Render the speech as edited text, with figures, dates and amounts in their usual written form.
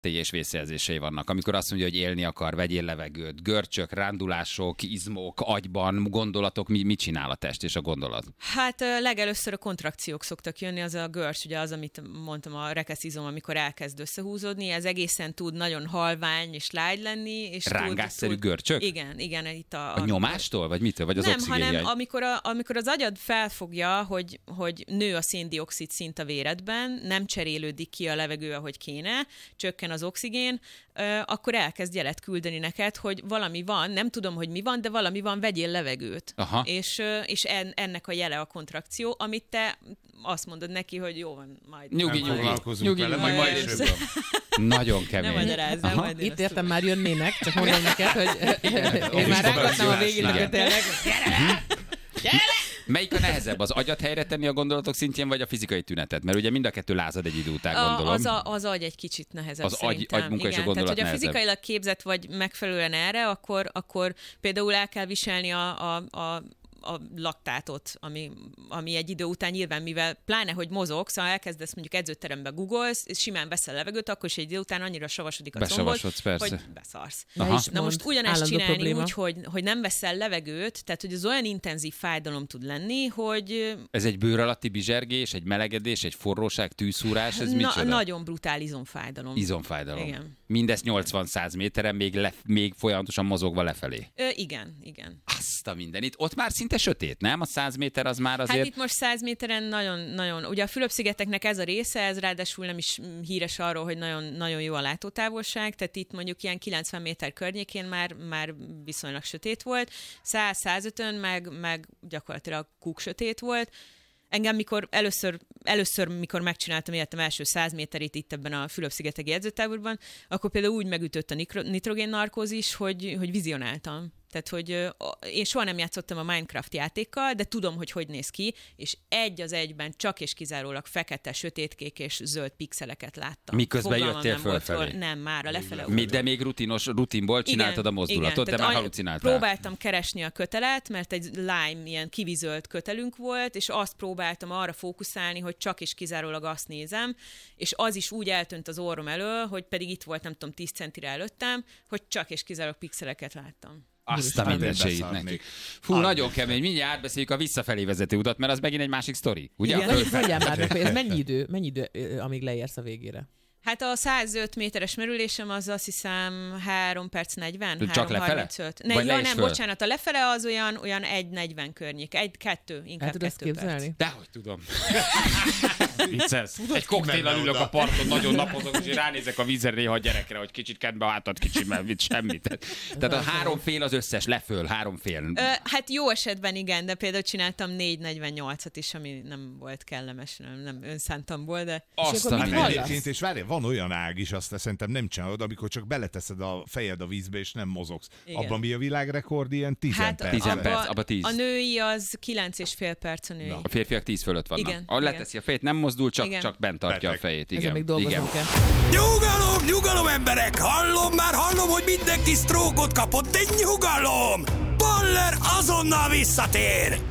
és vészjelzései vannak. Amikor azt mondja, hogy élni akar, vegyél levegőt, görcsök, rándulások, izmok, agyban, gondolatok, mit csinál a test és a gondolat? Hát legelőször a kontrakciók szoktak jönni, az a görcs, ugye az, amit mondtam, a rekeszizom, amikor elkezd összehúzódni, ez egészen tud nagyon halvány és lágy lenni. És rángásszerű görcsök? Igen, itt a nyomástól, vagy mitől? Vagy az nem, oxigénjegy? hanem amikor az agyad felfogja, hogy nő a szén-dioxid szint a véredben, nem cserélődik ki a levegő, ahogy kéne, csökken az oxigén, akkor elkezd jelet küldeni neked, hogy valami van, nem tudom, hogy mi van, de valami van, vegyél levegőt. Aha. És ennek a jele a kontrakció, amit te azt mondod neki, hogy jó van, majd. Nyugi, majd. Nagyon kemény. Itt értem, már jönnének, csak mondom neked, hogy én már rákattam a végére tényleg. Gyere! Melyik a nehezebb, az agyat helyre tenni a gondolatok szintjén, vagy a fizikai tünetet? Mert ugye mind a kettő lázad egy idő után, gondolom. Az agy egy kicsit nehezebb az szerintem. agymunka és a gondolat tehát, hogyha nehezebb. fizikailag képzett vagy megfelelően erre, akkor például el kell viselni a laktátot, ami egy idő után nyilván, mivel pláne, hogy mozogsz, ha elkezdesz mondjuk edzőterembe googolsz, és simán veszel levegőt, akkor is egy idő után annyira savasodik a combod, hogy beszarsz. Na most ugyanezt csinálni úgy, hogy nem veszel levegőt, tehát hogy az olyan intenzív fájdalom tud lenni, hogy... Ez egy bőr alatti bizsergés, egy melegedés, egy forróság, tűszúrás, ez micsoda? Nagyon brutál izomfájdalom. Izomfájdalom. Igen. Mindezt 80-100 méteren, még folyamatosan mozogva lefelé. Igen. Azt a mindenit. Ott már szinte sötét, nem? A 100 méter az már azért... Hát itt most 100 méteren nagyon... Ugye a Fülöp-szigeteknek ez a része, ez ráadásul nem is híres arról, hogy nagyon, nagyon jó a látótávolság, tehát itt mondjuk ilyen 90 méter környékén már viszonylag sötét volt, 100-105-ön meg gyakorlatilag sötét volt. Engem mikor először, mikor megcsináltam életem első 100 méterét itt ebben a Fülöp-szigeteki edzőtáborban, akkor például úgy megütött a nitrogén narkózis, hogy vizionáltam. Tehát, hogy én soha nem játszottam a Minecraft játékkal, de tudom, hogy néz ki, és egy az egyben csak és kizárólag fekete, sötétkék és zöld pixeleket láttam. Miközben jöttél fölfelé? Nem, már a lefele. De még rutinból csináltad a mozdulatot, de már halucináltál. Próbáltam keresni a kötelet, mert egy lime, ilyen kivizölt kötelünk volt, és azt próbáltam arra fókuszálni, hogy csak és kizárólag azt nézem, és az is úgy eltűnt az orrom elől, hogy pedig itt volt, nem tudom, 10 centire előttem, hogy csak és kizárólag pixeleket láttam. Azt a mindenségét neki. Fú, nagyon kemény. Mindjárt átbeszéljük a visszafelé vezető utat, mert az megint egy másik sztori. Ugye? Ez mennyi idő, amíg leérsz a végére? Hát a 105 méteres merülésem az azt hiszem 3 perc 40, csak 3:35. Nem, bocsánat, a lefele az olyan 1:40 környék. 1-2, inkább 2 perc. Dehogy tudom. Viccelsz. Egy koktéllal ülök a parton, nagyon napozok, és ránézek a vízre néha a gyerekre, hogy kicsit kedd be a hátad, kicsit, mert semmit. Tehát a 3 fél az összes, leföl, 3 fél. Hát jó esetben igen, de például csináltam 4:48-at is, ami nem volt kellemes, nem önszántamból, de... És várj, van olyan ág is, azt szerintem nem csinálod, amikor csak beleteszed a fejed a vízbe, és nem mozogsz. Igen. Abban mi a világrekord? Ilyen 10 perc. 10 perc, abban 10. A női az 9,5 perc a női. A férfiak 10 fölött vannak. Igen, leteszi a fejét, nem mozdul, csak bent tartja a fejét. Igen. Ezen még dolgozunk kell. Nyugalom, emberek! Hallom, hogy mindenki sztrókot kapott, de nyugalom! Baller azonnal visszatér!